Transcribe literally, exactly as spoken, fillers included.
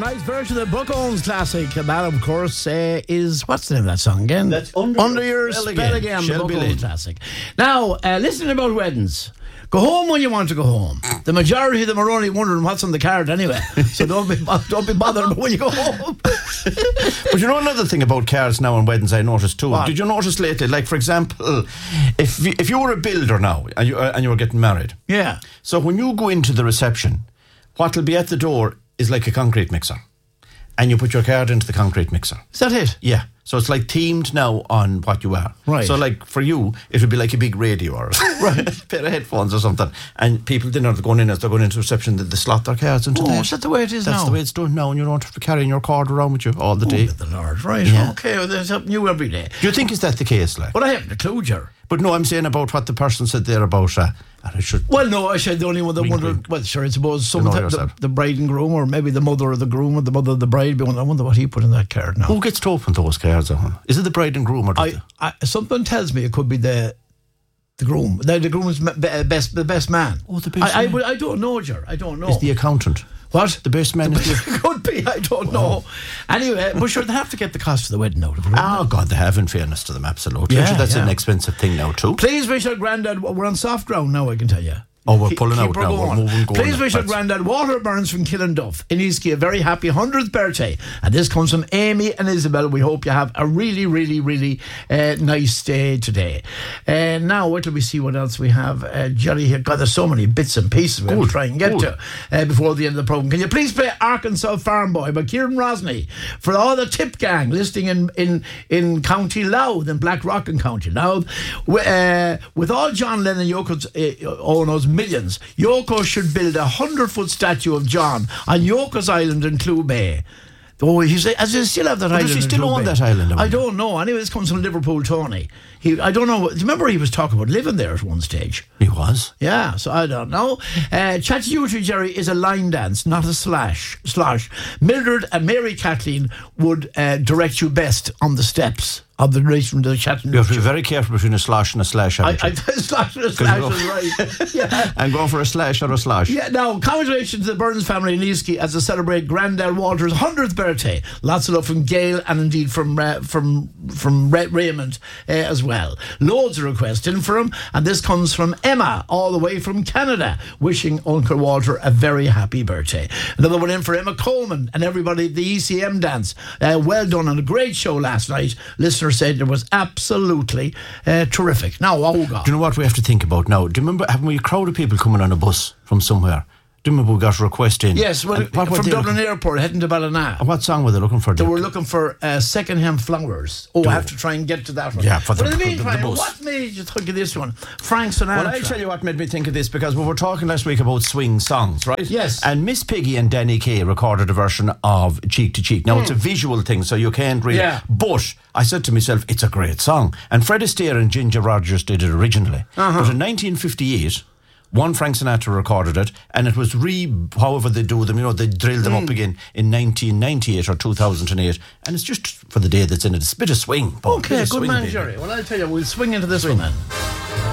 nice version of the Book Owns classic. And that, of course, uh, is, what's the name of that song again? That's Under, Under Your Spell Again, spell again the Book Owns classic. Now, uh, listening about weddings. Go home when you want to go home. The majority of them are only wondering what's on the card anyway. So don't be don't be bothered when you go home. But you know another thing about cards now on weddings I noticed too. What? Did you notice lately? Like for example, if if you were a builder now and you uh, and you were getting married. Yeah. So when you go into the reception, what'll be at the door is like a concrete mixer, and you put your card into the concrete mixer. Is that it? Yeah. So it's like themed now on what you are. Right. So like for you, it would be like a big radio or right. a pair of headphones or something. And people didn't know they're going in as they're going into reception that they slot their cards into Oh, there. is that the way it is That's now? the way it's done now, and you don't have to be carrying your card around with you all the day. Oh, the Lord, right. Yeah. Okay, well, there's something new every day. Do you think is that the case, like? But I haven't a clue, Ger. But no, I'm saying about what the person said there about. Uh, and I should. Well, no, I said the only one that Wink, wondered. wink. Well, sure, I suppose some You know of the, the, yourself. the bride and groom, or maybe the mother of the groom, or the mother of the bride. But I wonder what he put in that card now. Who gets to open those cards? Uh, is it the bride and groom or I, the? I, something tells me it could be the the groom. The, the groom's me- be- best, the best man. Oh, the best I, I, man. would- I don't know, Ger. I don't know. Is the accountant? What? The best man is the. Could be. I don't know. Anyway, but sure, they have to get the cost of the wedding out of it. wouldn't Oh God, they have. In fairness to them, absolutely. Yeah, Sure, that's yeah. an expensive thing now too. Please wish our granddad. We're on soft ground now, I can tell you. Oh, we're Keep- pulling keep out her now. We're going. moving, going. Please wish our That's- granddad Walter Burns from Killinduff in Eastkey a very happy hundredth birthday. And this comes from Amy and Isabel. We hope you have a really, really, really uh, nice day today. Uh, now, wait till we see what else we have. Uh, Jerry here. God, there's so many bits and pieces we'll Good, try and get good. to uh, before the end of the programme. Can you please play Arkansas Farm Boy by Kieran Rosny for all the Tip Gang listening in, in, in County Louth and Blackrock and County Louth. W- Uh, with all John Lennon Yoko's uh, Ono's millions, Yoko should build a hundred-foot statue of John on Yoko's Island in Clew Bay. Oh, he's, as he still have that But island. does he in still Clew own Bay? that island, I I wonder? don't know. Anyway, this comes from Liverpool Tony. He, I don't know. Do you remember he was talking about living there at one stage? He was. Yeah, so I don't know. Uh, Chattanooga, Jerry, is a line dance, not a slash. Slosh. Mildred and Mary Kathleen would uh, direct you best on the steps of the race from the You Chattanooga. have to be very careful between a slosh and a slash. I, haven't I you? slash and a slash go- is right. Yeah. I'm going for a slash or a slosh. Yeah, now, congratulations to the Burns family in Eastkey as they celebrate Grandad Walter's hundredth birthday. Lots of love from Gail and indeed from uh, from from Ray- Raymond uh, as well. Loads of requests in for him, and this comes from Emma, all the way from Canada, wishing Uncle Walter a very happy birthday. Another one in for Emma Coleman and everybody at the E C M dance. Uh, well done on a great show last night. Listener said it was absolutely uh, terrific. Now, oh God. Do you know what we have to think about now? Do you remember having we a crowd of people coming on a bus from somewhere? Do you remember we got a request in? Yes, well, And what were from they Dublin looking- Airport, heading to Ballina. What song were they looking for? They were looking for uh, second-hand flowers. Oh, I have to try and get to that one. Yeah, for the- But in the the- the meantime, bus. what made you think of this one? Frank Sinatra. Well, I'll tell you what made me think of this, because we were talking last week about swing songs, right? Yes. And Miss Piggy and Danny Kaye recorded a version of Cheek to Cheek. Now, it's a visual thing, so you can't really... Yeah. But I said to myself, it's a great song. And Fred Astaire and Ginger Rogers did it originally. Uh-huh. But in nineteen fifty-eight... One Frank Sinatra recorded it, and it was re, however they do them, you know, they drill them Mm. up again in nineteen ninety-eight or two thousand eight, and it's just for the day that's in it. It's a bit of swing. Paul, bit Okay, of good swing, man, baby. Jerry. Well, I'll tell you, we'll swing into this one then.